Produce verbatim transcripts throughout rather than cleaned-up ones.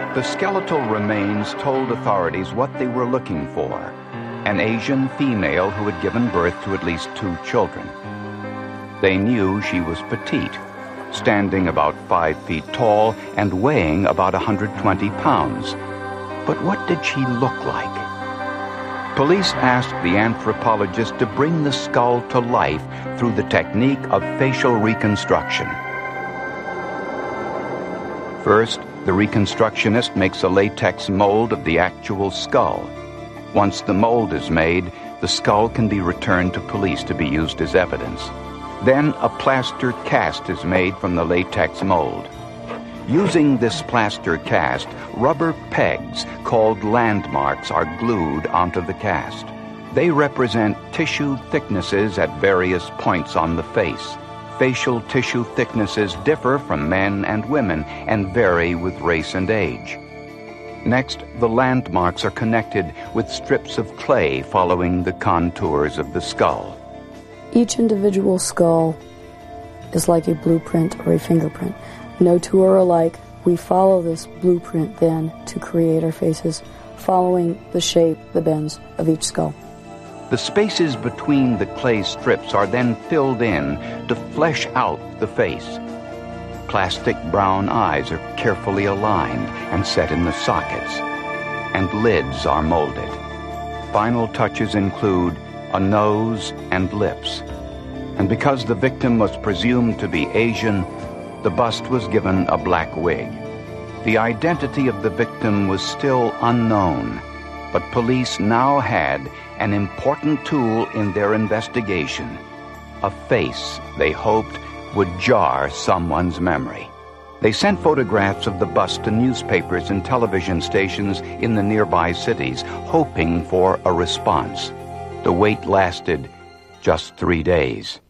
The skeletal remains told authorities what they were looking for: an Asian female who had given birth to at least two children. They knew she was petite, standing about five feet tall and weighing about one hundred twenty pounds. But what did she look like? Police asked the anthropologist to bring the skull to life through the technique of facial reconstruction. First, the reconstructionist makes a latex mold of the actual skull. Once the mold is made, the skull can be returned to police to be used as evidence. Then a plaster cast is made from the latex mold. Using this plaster cast, rubber pegs called landmarks are glued onto the cast. They represent tissue thicknesses at various points on the face. Facial tissue thicknesses differ from men and women and vary with race and age. Next, the landmarks are connected with strips of clay following the contours of the skull. Each individual skull is like a blueprint or a fingerprint. No two are alike. We follow this blueprint then to create our faces, following the shape, the bends of each skull. The spaces between the clay strips are then filled in to flesh out the face. Plastic brown eyes are carefully aligned and set in the sockets, and lids are molded. Final touches include a nose and lips. And because the victim was presumed to be Asian, the bust was given a black wig. The identity of the victim was still unknown, but police now had an important tool in their investigation: a face they hoped would jar someone's memory. They sent photographs of the bust to newspapers and television stations in the nearby cities, hoping for a response. The wait lasted just three days.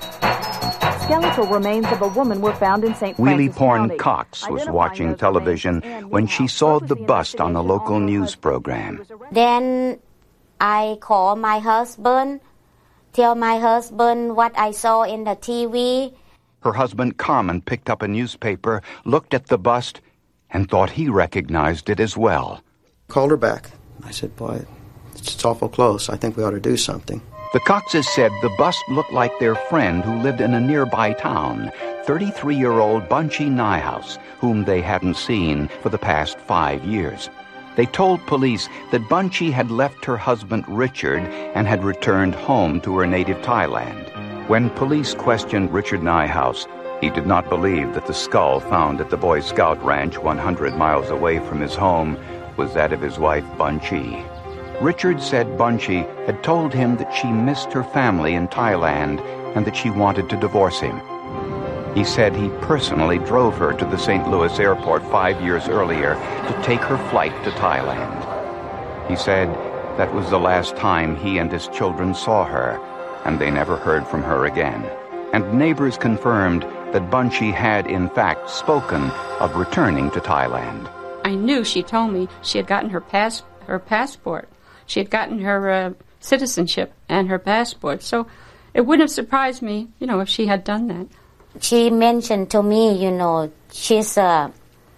Skeletal remains of a woman were found in Saint Francis Wheelie Porn County. Cox was watching television when she saw the bust on a local news program. Then I call my husband, tell my husband what I saw in the T V. Her husband Carmen picked up a newspaper, looked at the bust, and thought he recognized it as well. Called her back. I said, boy, it's awful close. I think we ought to do something. The Coxes said the bust looked like their friend who lived in a nearby town, thirty-three-year-old Bunchy Nyhouse, whom they hadn't seen for the past five years. They told police that Bunchy had left her husband Richard and had returned home to her native Thailand. When police questioned Richard Nyhouse, he did not believe that the skull found at the Boy Scout ranch one hundred miles away from his home was that of his wife Bunchy. Richard said Bunchy had told him that she missed her family in Thailand and that she wanted to divorce him. He said he personally drove her to the Saint Louis airport five years earlier to take her flight to Thailand. He said that was the last time he and his children saw her, and they never heard from her again. And neighbors confirmed that Bunchy had in fact spoken of returning to Thailand. I knew she told me she had gotten her pass her passport. She had gotten her uh, citizenship and her passport. So it wouldn't have surprised me, you know, if she had done that. She mentioned to me, you know, she's uh,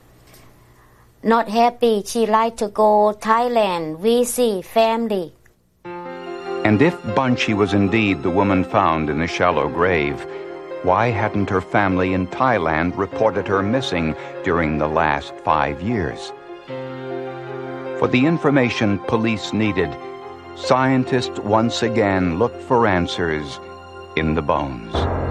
not happy. She like to go Thailand, visit family. And if Bunchy was indeed the woman found in the shallow grave, why hadn't her family in Thailand reported her missing during the last five years? For the information police needed, scientists once again looked for answers in the bones.